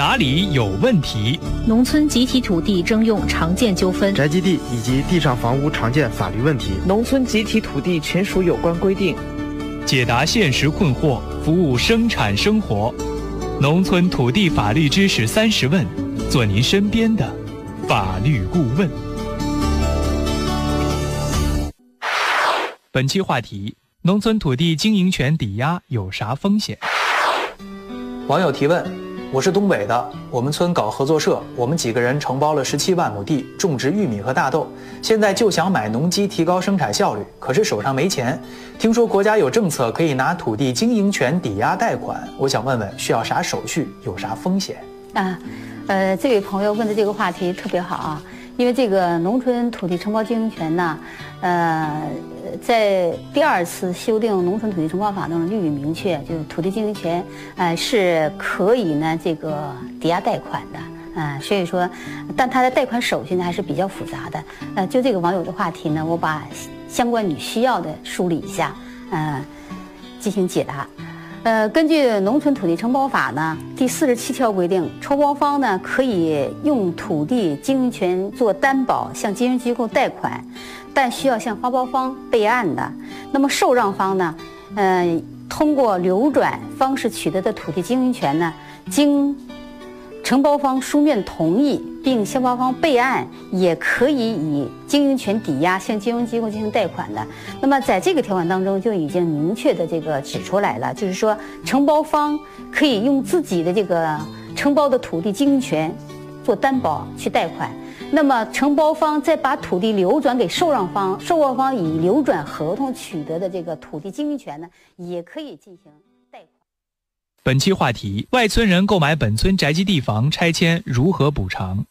哪里有问题？ 农村集体土地征用常见纠纷， 宅基地以及地上房屋常见法律问题， 农村集体土地权属有关规定， 解答现实困惑，服务生产生活。农村土地法律知识30问，做您身边的法律顾问。本期话题：农村土地经营权抵押有啥风险？ 网友提问：我是东北的，我们村搞合作社，我们几个人承包了17万亩地，种植玉米和大豆，现在就想买农机提高生产效率，可是手上没钱。听说国家有政策可以拿土地经营权抵押贷款，我想问问需要啥手续，有啥风险？ 这位朋友问的这个话题特别好啊，因为这个农村土地承包经营权呢，在第2次修订农村土地承包法中予以明确，就是土地经营权，是可以呢这个抵押贷款的，所以说，但它的贷款手续呢还是比较复杂的。就这个网友的话题呢，我把相关你需要的梳理一下，进行解答。根据《农村土地承包法》呢第47条规定，承包方呢可以用土地经营权做担保向金融机构贷款，但需要向发包方备案的。那么受让方呢，通过流转方式取得的土地经营权呢，经承包方书面同意并向发方备案，也可以以经营权抵押向金融机构进行贷款的。那么在这个条款当中就已经明确的这个指出来了，就是说承包方可以用自己的这个承包的土地经营权做担保去贷款，那么承包方再把土地流转给受让方，受让方以流转合同取得的这个土地经营权呢，也可以进行贷款。 本期话题：外村人购买本村宅基地房拆迁如何补偿？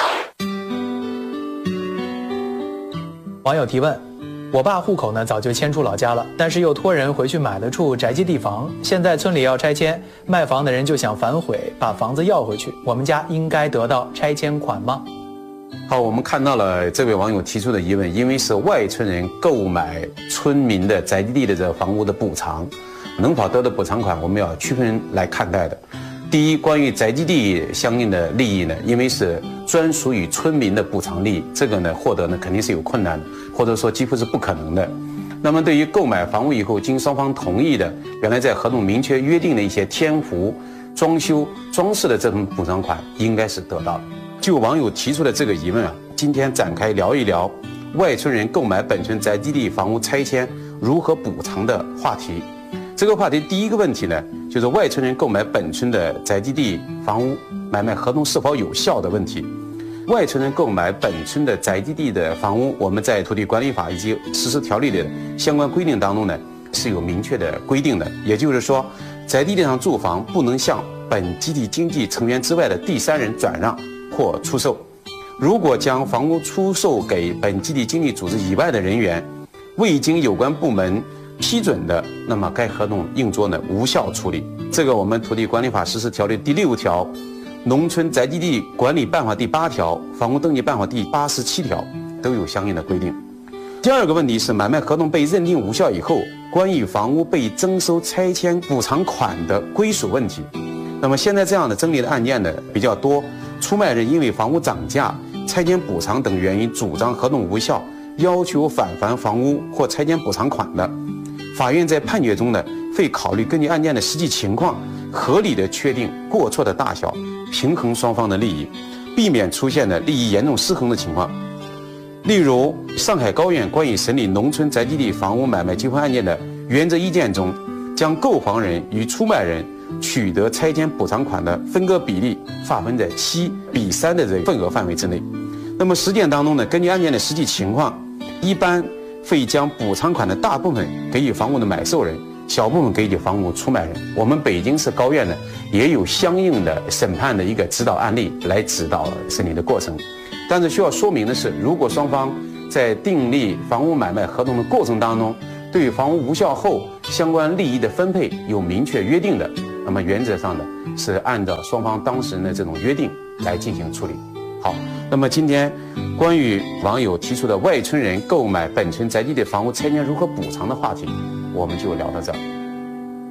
网友提问：我爸户口呢早就迁出老家了，但是又托人回去买了处宅基地房，现在村里要拆迁，卖房的人就想反悔，把房子要回去，我们家应该得到拆迁款吗？ 好，我们看到了这位网友提出的疑问，因为是外村人购买村民的宅基地的这个房屋的补偿，能否得到补偿款，我们要区分来看待的。第一，关于宅基地相应的利益呢，因为是专属于村民的补偿利益，这个呢获得呢肯定是有困难的，或者说几乎是不可能的。那么对于购买房屋以后经双方同意的，原来在合同明确约定的一些添幅、装修、装饰的这种补偿款，应该是得到的。就网友提出的这个疑问啊，今天展开聊一聊外村人购买本村宅基地房屋拆迁如何补偿的话题。这个话题第一个问题呢，就是外村人购买本村的宅基地房屋买卖合同是否有效的问题。外村人购买本村的宅基地的房屋，我们在土地管理法以及实施条例的相关规定当中呢，是有明确的规定的。也就是说，宅基地上住房不能向本集体经济成员之外的第三人转让或出售。如果将房屋出售给本集体经济组织以外的人员，未经有关部门批准的，那么该合同应作呢无效处理。这个我们土地管理法实施条例第6条、农村宅基地管理办法第8条、房屋登记办法第87条都有相应的规定。第二个问题是买卖合同被认定无效以后，关于房屋被征收拆迁补偿款的归属问题。那么现在这样的争议的案件呢比较多，出卖人因为房屋涨价、拆迁补偿等原因主张合同无效，要求返还房屋或拆迁补偿款的，法院在判决中呢，会考虑根据案件的实际情况，合理的确定过错的大小，平衡双方的利益，避免出现的利益严重失衡的情况。例如，上海高院关于审理农村宅基地房屋买卖纠纷案件的原则意见中，将购房人与出卖人取得拆迁补偿款的分割比例划分在7:3的这个份额范围之内。那么实践当中呢，根据案件的实际情况，一般会将补偿款的大部分给予房屋的买受人，小部分给予房屋出卖人。我们北京市高院呢也有相应的审判的一个指导案例来指导审理的过程。但是需要说明的是，如果双方在订立房屋买卖合同的过程当中，对于房屋无效后相关利益的分配有明确约定的，那么原则上呢是按照双方当事人的这种约定来进行处理。好，那么今天关于网友提出的外村人购买本村宅基地房屋拆迁如何补偿的话题，我们就聊到这儿。